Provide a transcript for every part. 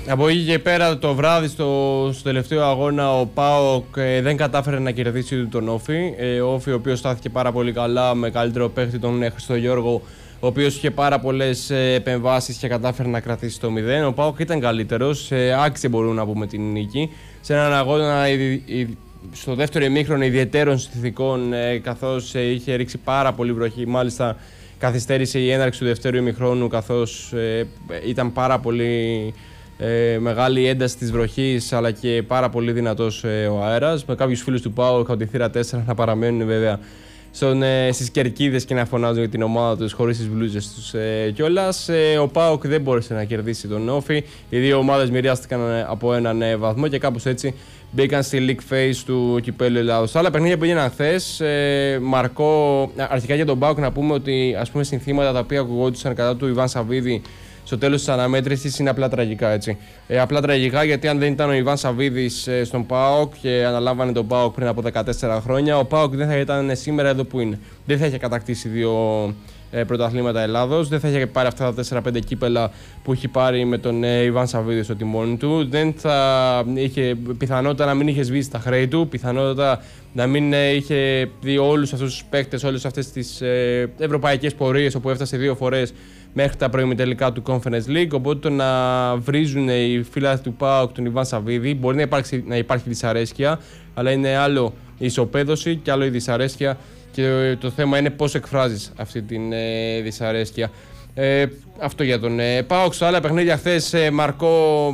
Από εκεί και πέρα το βράδυ στο τελευταίο αγώνα ο ΠΑΟΚ δεν κατάφερε να κερδίσει τον Όφη. Ο Όφη ο οποίος στάθηκε πάρα πολύ καλά με καλύτερο παίχτη τον Χριστογιώργο, ο οποίος είχε πάρα πολλές επεμβάσεις και κατάφερε να κρατήσει το 0. Ο ΠΑΟΚ ήταν καλύτερος, άξιζε μπορούμε να πούμε την νίκη. Σε έναν αγώνα στο δεύτερο ημίχρονο ιδιαιτέρων συνθηκών, καθώς είχε ρίξει πάρα πολύ βροχή. Μάλιστα καθυστέρησε η έναρξη του δεύτερου ημιχρόνου, καθώς ήταν πάρα πολύ μεγάλη ένταση της βροχής, αλλά και πάρα πολύ δυνατός ο αέρας. Με κάποιους φίλους του ΠΑΟΚ από τη θύρα 4 να παραμένουν βέβαια στις κερκίδες και να φωνάζουν για την ομάδα τους χωρίς τις μπλούζες τους κιόλας. Ο ΠΑΟΚ δεν μπόρεσε να κερδίσει τον Όφη. Οι δύο ομάδες μοιράστηκαν από έναν βαθμό και κάπως έτσι μπήκαν στη league phase του κυπέλλου Ελλάδος. Άλλα παιχνίδια που έγιναν χθες, Μαρκό, αρχικά για τον ΠΑΟΚ να πούμε ότι συνθήματα τα οποία ακουγόντουσαν κατά του Ιβάν Σαββίδη στο τέλος της αναμέτρησης είναι απλά τραγικά, έτσι. Απλά τραγικά, γιατί αν δεν ήταν ο Ιβάν Σαββίδης στον ΠΑΟΚ και αναλάμβανε τον ΠΑΟΚ πριν από 14 χρόνια, ο ΠΑΟΚ δεν θα ήταν σήμερα εδώ που είναι. Δεν θα είχε κατακτήσει δύο πρωταθλήματα Ελλάδος, δεν θα είχε πάρει αυτά τα 4-5 κύπελα που έχει πάρει με τον Ιβάν Σαββίδη στο τιμόνι του. Δεν θα είχε πιθανότητα να μην είχε σβήσει τα χρέη του, πιθανότητα να μην είχε δει όλους αυτούς τους παίκτες, όλες αυτές τις ευρωπαϊκές πορείες όπου έφτασε 2 φορές μέχρι τα προημιτελικά του Conference League. Οπότε το να βρίζουν οι φίλοι του ΠΑΟΚ τον Ιβάν Σαββίδη, μπορεί να υπάρχει δυσαρέσκεια, αλλά είναι άλλο η ισοπαίδωση και άλλο η δυσαρέσκεια. Και το θέμα είναι πώς εκφράζεις αυτή την δυσαρέσκεια. Αυτό για τον ΠΑΟΚ. Στο άλλα παιχνίδια χθες, Μαρκό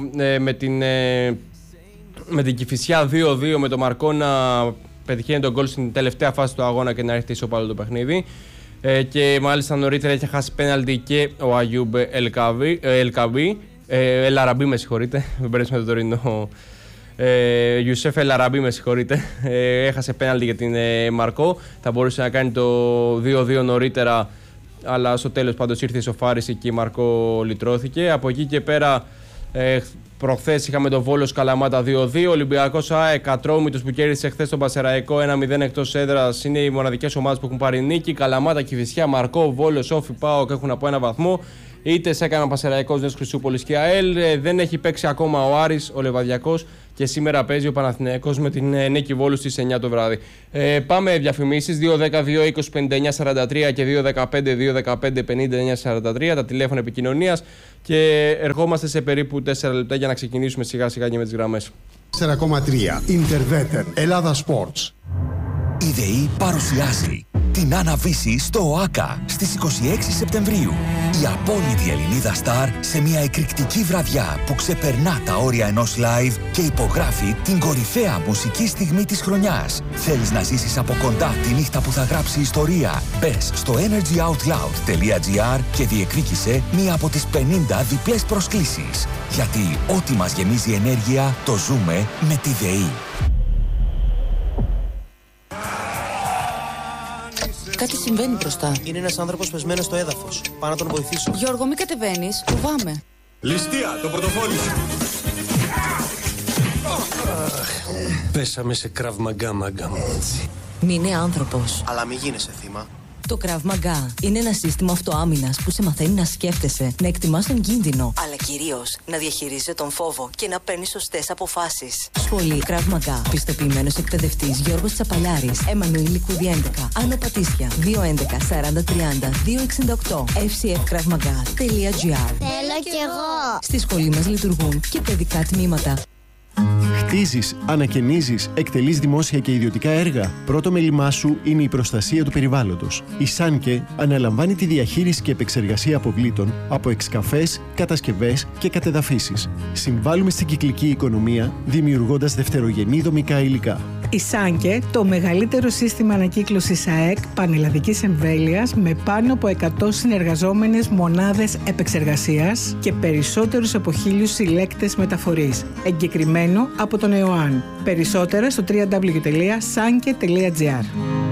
με την Κηφισιά 2-2, με τον Μαρκό να πετυχαίνει τον γκολ στην τελευταία φάση του αγώνα και να έρθει ισοπαλό το παιχνίδι. Και μάλιστα νωρίτερα είχε χάσει πέναλτι και ο Αγιούμπ Ελαραμπή, με συγχωρείτε, δεν πέρασε με τον τωρινό. Ιουσέφ Ελαραμπή, με συγχωρείτε, έχασε πέναλτι για την Μαρκό. Θα μπορούσε να κάνει το 2-2 νωρίτερα, αλλά στο τέλος πάντως ήρθε η σοφάριση και η Μαρκό λυτρώθηκε. Από εκεί και πέρα, προχθές είχαμε το Βόλος Καλαμάτα 2-2. Ολυμπιακός ΑΕΚ Ατρόμητος που κέρδισε χθες τον Πασεραϊκό 1-0 εκτός έδρας. Είναι οι μοναδικές ομάδες που έχουν πάρει νίκη. Καλαμάτα, Κηφισιά, Μαρκό, Βόλος, Όφη, ΠΑΟΚ έχουν από 1 βαθμό. Είτε σε έκαναν Πασεραϊκός, Νέος Χρυσούπολης και ΑΕΛ. Δεν έχει παίξει ακόμα ο Άρης, ο Λεβαδιακός, και σήμερα παίζει ο Παναθηναϊκός με την Νίκη Βόλου στις 9 το βράδυ. Πάμε διαφημίσεις. 2-10-2-20-59-43 και 2-15-2-15-59-43 τα τηλέφωνα επικοινωνίας, και ερχόμαστε σε περίπου 4 λεπτά για να ξεκινήσουμε σιγά σιγά και με τις γραμμές. 4,3 Ιντερβέτερ Ελλάδα Sports. Η ΔΕΗ παρουσιάζει την αναβίση στο ΟΑΚΑ στις 26 Σεπτεμβρίου. Η απόλυτη Ελληνίδα Σταρ σε μια εκρηκτική βραδιά που ξεπερνά τα όρια ενός live και υπογράφει την κορυφαία μουσική στιγμή της χρονιάς. Θέλεις να ζήσεις από κοντά τη νύχτα που θα γράψει ιστορία? Μπες στο energyoutloud.gr και διεκδίκησε μία από τις 50 διπλές προσκλήσεις. Γιατί ό,τι μας γεμίζει ενέργεια το ζούμε με τη ΔΕΗ. Κάτι συμβαίνει μπροστά. Είναι ένας άνθρωπος πεσμένος στο έδαφος. Πάω να τον βοηθήσω. Γιώργο, μην κατεβαίνεις. Φοβάμαι. Ληστεία, το πορτοφόλι σου. Πέσαμε σε Krav Maga, μάγκα μου. Μην είναι άνθρωπος. Αλλά μην γίνεσαι θύμα. Το Krav Maga είναι ένα σύστημα αυτοάμυνας που σε μαθαίνει να σκέφτεσαι, να εκτιμάς τον κίνδυνο, αλλά κυρίως να διαχειρίζεσαι τον φόβο και να παίρνεις σωστές αποφάσεις. Σχολή Krav Maga. Πιστοποιημένος εκπαιδευτής Γιώργος Τσαπαλιάρης. Εμμανουήλ Λικούδη 11. Άνω Πατήσια. 211 40 30 268. fcfkravmaga.gr. Θέλω κι εγώ. Στη σχολή μας λειτουργούν και παιδικά τμήματα. Χτίζεις, ανακαινίζεις, εκτελείς δημόσια και ιδιωτικά έργα. Πρώτο μέλημά σου είναι η προστασία του περιβάλλοντος. Η Σάνκε αναλαμβάνει τη διαχείριση και επεξεργασία αποβλήτων από εξκαφές, κατασκευές και κατεδαφίσεις. Συμβάλλουμε στην κυκλική οικονομία, δημιουργώντας δευτερογενή δομικά υλικά. Η Σάνκε, το μεγαλύτερο σύστημα ανακύκλωσης ΑΕΚ πανελλαδικής εμβέλειας, με πάνω από 100 συνεργαζόμενες μονάδες επεξεργασίας και περισσότερους από 1.000 συλλέκτες μεταφορής. Εγκεκριμένο από τον ΕΟΑΝ. Περισσότερα στο www.sanke.gr.